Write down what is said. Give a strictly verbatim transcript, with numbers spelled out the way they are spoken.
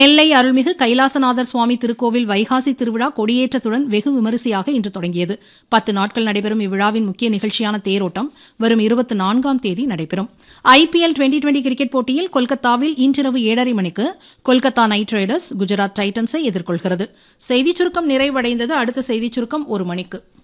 நெல்லை அருள்மிகு கைலாசநாதர் சுவாமி திருக்கோவில் வைகாசி திருவிழா கொடியேற்றத்துடன் வெகு விமரிசையாக இன்று தொடங்கியது. பத்து நாட்கள் நடைபெறும் இவ்விழாவின் முக்கிய நிகழ்ச்சியான தேரோட்டம் வரும் இருபத்தி நான்காம் தேதி நடைபெறும். ஐபிஎல் டுவெண்டி டுவெண்டி கிரிக்கெட் போட்டியில் கொல்கத்தாவில் இன்றிரவு ஏழரை மணிக்கு கொல்கத்தா நைட் ரைடர்ஸ் குஜராத் டைட்டன்ஸை எதிர்கொள்கிறது. செய்திச் சுருக்கம் நிறைவடைந்தது. அடுத்த செய்திச் சுருக்கம் ஒரு மணிக்கு.